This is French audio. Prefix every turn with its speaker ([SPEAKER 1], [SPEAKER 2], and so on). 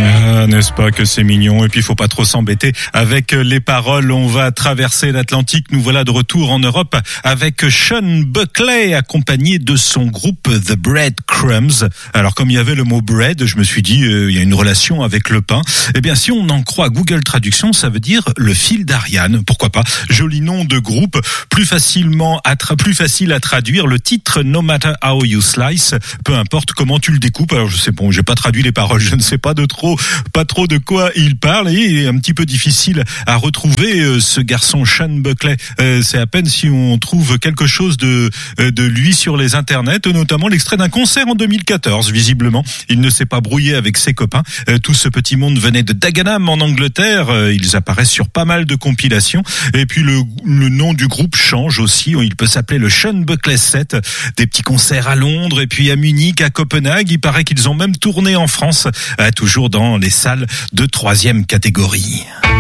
[SPEAKER 1] Ah, n'est-ce pas que c'est mignon? Et puis il faut pas trop s'embêter avec les paroles. On va traverser l'Atlantique. Nous voilà de retour en Europe avec Sean Buckley accompagné de son groupe The Breadcrumbs. Alors comme il y avait le mot bread, je me suis dit il y a une relation avec le pain. Eh bien si on en croit Google Traduction, ça veut dire le fil d'Ariane. Pourquoi pas? Joli nom de groupe, plus facile à traduire. Le titre No Matter How You Slice, peu importe comment tu le découpes. Alors je sais bon, j'ai pas traduit les paroles, je ne sais pas trop de quoi il parle et il est un petit peu difficile à retrouver ce garçon Sean Buckley. C'est à peine si on trouve quelque chose de lui sur les internets, notamment l'extrait d'un concert en 2014. Visiblement, il ne s'est pas brouillé avec ses copains. Tout ce petit monde venait de Dagenham en Angleterre. Ils apparaissent sur pas mal de compilations. Et puis le nom du groupe change aussi. Il peut s'appeler le Sean Buckley Set. Des petits concerts à Londres et puis à Munich, à Copenhague. Il paraît qu'ils ont même tourné en France, toujours dans les salles de 3e catégorie.